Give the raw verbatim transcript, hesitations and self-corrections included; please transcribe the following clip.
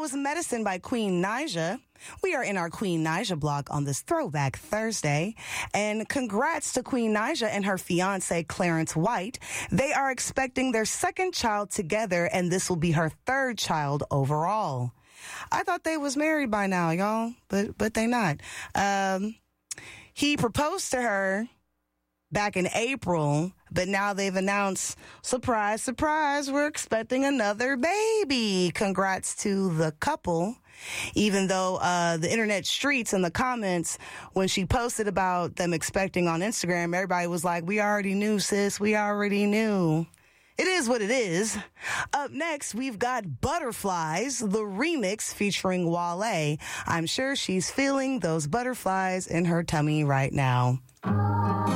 was Medicine by Queen Naija. We are in our Queen Naija block on this Throwback Thursday. And congrats to Queen Naija and her fiancé, Clarence White. They are expecting their second child together, and this will be her third child overall. I thought they was married by now, y'all, but but they not. Um, he proposed to her back in April, but now they've announced, surprise, surprise, we're expecting another baby. Congrats to the couple. Even though uh, the internet streets and the comments, when she posted about them expecting on Instagram, everybody was like, we already knew, sis. We already knew. It is what it is. Up next, we've got Butterflies, the remix featuring Wale. I'm sure she's feeling those butterflies in her tummy right now.